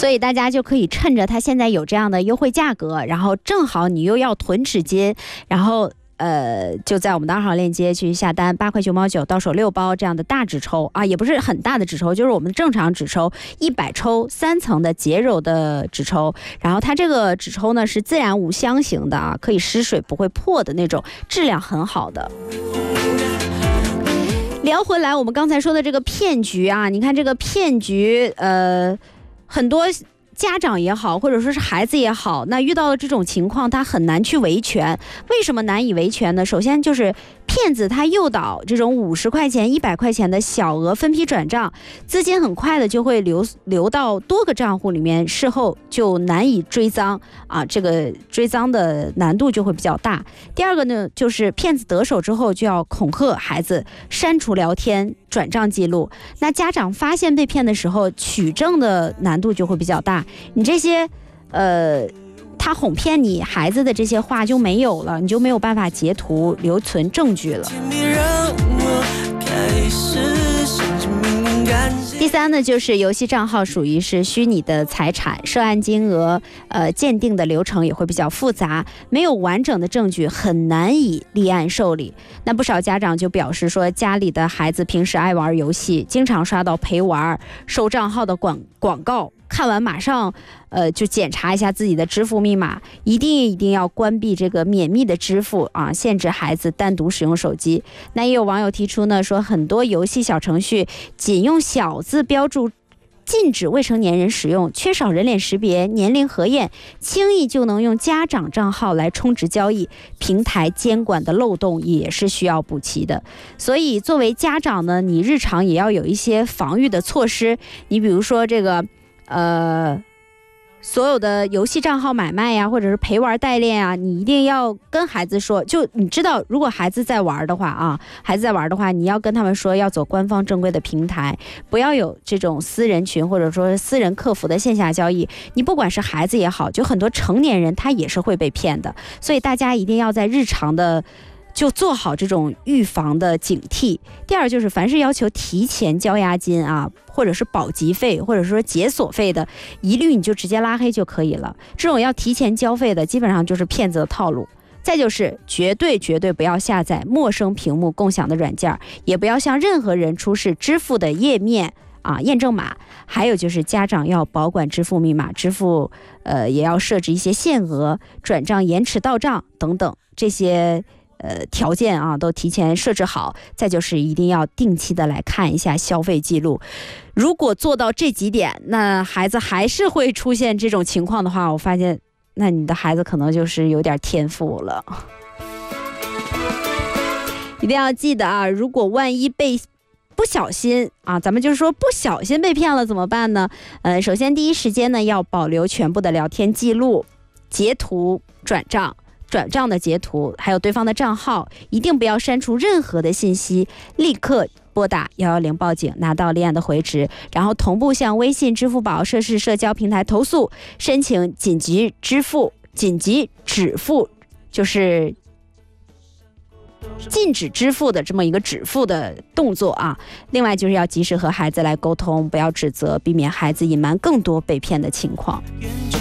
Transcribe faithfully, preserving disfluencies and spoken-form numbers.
所以大家就可以趁着它现在有这样的优惠价格，然后正好你又要囤纸巾，然后呃，就在我们的二号链接去下单，八块九毛九到手六包这样的大纸抽啊，也不是很大的纸抽，就是我们正常纸抽，一百抽三层的洁柔的纸抽，然后它这个纸抽呢是自然无香型的啊，可以湿水不会破的那种，质量很好的。聊回来，我们刚才说的这个骗局啊，你看这个骗局，呃，很多家长也好，或者说是孩子也好，那遇到了这种情况，他很难去维权。为什么难以维权呢？首先就是骗子他诱导这种五十块钱、一百块钱的小额分批转账，资金很快的就会流流到多个账户里面，事后就难以追赃啊，这个追赃的难度就会比较大。第二个呢，就是骗子得手之后就要恐吓孩子删除聊天、转账记录，那家长发现被骗的时候，取证的难度就会比较大。你这些，呃。他哄骗你孩子的这些话就没有了，你就没有办法截图留存证据了。第三呢，就是游戏账号属于是虚拟的财产，涉案金额呃鉴定的流程也会比较复杂，没有完整的证据很难以立案受理。那不少家长就表示说，家里的孩子平时爱玩游戏，经常刷到陪玩收账号的广广告，看完马上呃就检查一下自己的支付密码，一定一定要关闭这个免密的支付啊，限制孩子单独使用手机。那也有网友提出呢，说很多游戏小程序仅用小字标注禁止未成年人使用，缺少人脸识别、年龄核验，轻易就能用家长账号来充值交易，平台监管的漏洞也是需要补齐的。所以作为家长呢，你日常也要有一些防御的措施。你比如说这个呃所有的游戏账号买卖呀，或者是陪玩代练啊，你一定要跟孩子说，就你知道，如果孩子在玩的话啊，孩子在玩的话，你要跟他们说要走官方正规的平台，不要有这种私人群或者说私人客服的线下交易。你不管是孩子也好，就很多成年人他也是会被骗的，所以大家一定要在日常的就做好这种预防的警惕。第二就是凡是要求提前交押金啊，或者是保级费，或者说解锁费的，一律你就直接拉黑就可以了。这种要提前交费的，基本上就是骗子的套路。再就是绝对绝对不要下载陌生屏幕共享的软件，也不要向任何人出示支付的页面啊验证码。还有就是家长要保管支付密码，支付呃也要设置一些限额，转账延迟到账等等这些呃，条件啊都提前设置好。再就是一定要定期的来看一下消费记录。如果做到这几点，那孩子还是会出现这种情况的话，我发现那你的孩子可能就是有点天赋了。一定要记得啊，如果万一被不小心啊，咱们就是说不小心被骗了怎么办呢？呃，首先第一时间呢要保留全部的聊天记录，截图转账。转账的截图，还有对方的账号，一定不要删除任何的信息，立刻拨打一一零报警，拿到立案的回执，然后同步向微信、支付宝涉事社交平台投诉，申请紧急支付、紧急止付，就是禁止支付的这么一个止付的动作啊。另外就是要及时和孩子来沟通，不要指责，避免孩子隐瞒更多被骗的情况。